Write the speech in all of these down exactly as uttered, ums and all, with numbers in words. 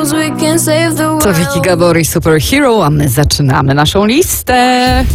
heroes, we can save the world. To Vicky Gabor i Superhero, a my zaczynamy naszą listę.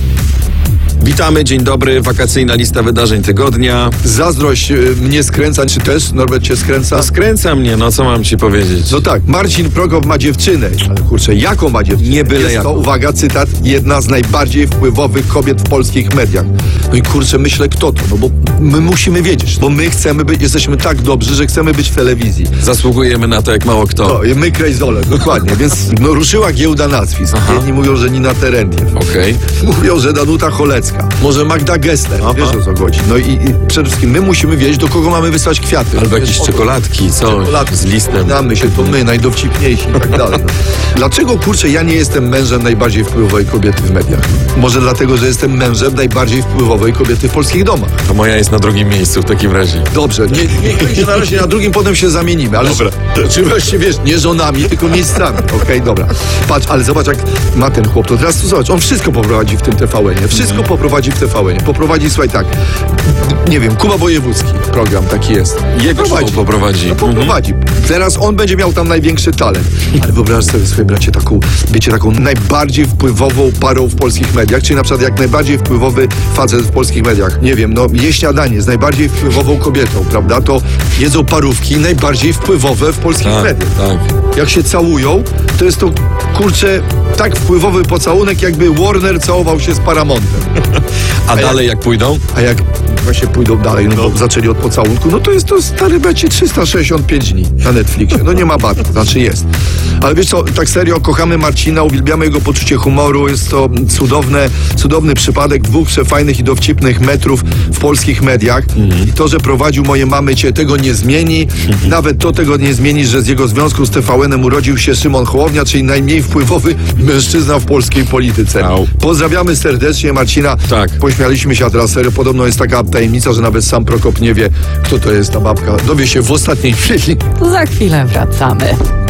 Witamy, dzień dobry, wakacyjna lista wydarzeń tygodnia. Zazdrość y, mnie skręca, czy też Norbert cię skręca? No skręca mnie, no co mam ci powiedzieć? No tak, Marcin Prokow ma dziewczynę. Ale kurczę, jaką ma dziewczynę? Nie byle Jest jaką. to, uwaga, cytat, jedna z najbardziej wpływowych kobiet w polskich mediach. No i kurczę, myślę, kto to? No bo my musimy wiedzieć, bo my chcemy być, jesteśmy tak dobrzy, że chcemy być w telewizji. Zasługujemy na to jak mało kto. No i my krejzole, dokładnie. Więc no, ruszyła giełda nazwisk. Aha. Jedni mówią, że Nina Terentiew. Okej. Mówią, że Danuta Cholecka. Może Magda Gessler. Aha. Wiesz, o co chodzi. No i, i przede wszystkim my musimy wiedzieć, do kogo mamy wysłać kwiaty. Albo jakieś Wiesz, o- czekoladki, co? Czekoladki. Z listem. Znamy się, to my, najdowcipniejsi i tak dalej. No. Dlaczego, kurczę, ja nie jestem mężem najbardziej wpływowej kobiety w mediach? Może dlatego, że jestem mężem najbardziej wpływowej kobiety w polskich domach. To moja jest na drugim miejscu w takim razie. Dobrze, nie, nie będzie na razie na drugim, potem się zamienimy. Ale Dobra. oczywiście, wiesz, nie żonami, tylko miejscami. Okej, dobra. Patrz, ale zobacz, jak ma ten chłop. To teraz tu zobacz, on wszystko poprowadzi w tym T V N-ie. Wszystko poprowadzi w T V N-ie. Poprowadzi, słuchaj, tak, nie wiem, Kuba Wojewódzki program taki jest. Jego show poprowadzi. No, poprowadzi. Teraz on będzie miał tam największy talent. Ale wyobraź sobie, swoje bracie, taką, wiecie, taką najbardziej wpływową parą w polskich mediach, czyli na przykład jak najbardziej wpływowy facet w polskich mediach. Nie wiem, no je śniadanie z najbardziej wpływową kobietą, prawda? To jedzą parówki najbardziej wpływowe w polskich Tak, mediach. tak. Jak się całują, to jest to, kurczę, tak wpływowy pocałunek, jakby Warner całował się z Paramontem. A jak- dalej jak pójdą? A jak właśnie pójdą dalej, no bo zaczęli od pocałunku, no to jest to stary becie trzysta sześćdziesiąt pięć dni na Netflixie. No nie ma bata, znaczy jest. Ale wiesz co, tak serio, kochamy Marcina, uwielbiamy jego poczucie humoru, jest to cudowne, cudowny przypadek dwóch przefajnych i dowcipnych metrów w polskich mediach. I to, że prowadził Moje mamy cię, tego nie zmieni. Nawet to tego nie zmieni, że z jego związku z T V N-em urodził się Szymon Hołownia, czyli najmniej wpływowy mężczyzna w polskiej polityce. Au. Pozdrawiamy serdecznie Marcina. Tak. Pośmialiśmy się, a teraz serio, podobno jest taka tajemnica, że nawet sam Prokop nie wie, kto to jest ta babka. Dowie się w ostatniej chwili. To za chwilę wracamy.